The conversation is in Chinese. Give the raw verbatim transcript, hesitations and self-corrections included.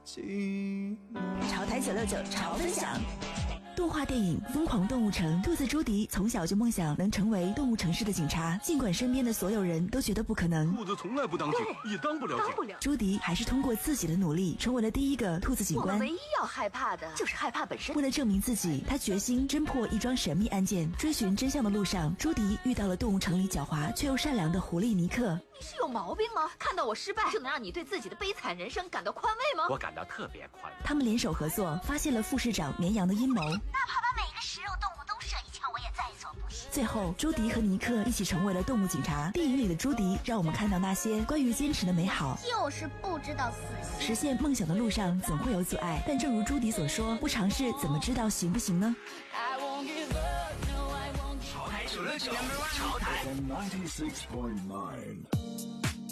潮台九六九潮分享。动画电影《疯狂动物城》，兔子朱迪从小就梦想能成为动物城市的警察，尽管身边的所有人都觉得不可能。 兔子从来不当警，也当不了警。 朱迪还是通过自己的努力，成为了第一个兔子警官。 我们唯一要害怕的就是害怕本身。 为了证明自己，他决心侦破一桩神秘案件。追寻真相的路上，朱迪遇到了动物城里狡猾却又善良的狐狸尼克。 你是有毛病吗？看到我失败，就能让你对自己的悲惨人生感到宽慰吗？ 我感到特别宽慰。 他们联手合作，发现了副市长绵羊的阴谋。 哪怕把每个食肉动物都射一枪，我也在所不惜。 最后，朱迪和尼克一起成为了动物警察。电影里的朱迪让我们看到那些关于坚持的美好， 就是不知道死心。 实现梦想的路上总会有阻碍，但正如朱迪所说，不尝试怎么知道行不行呢？ 潮台九六九，潮台。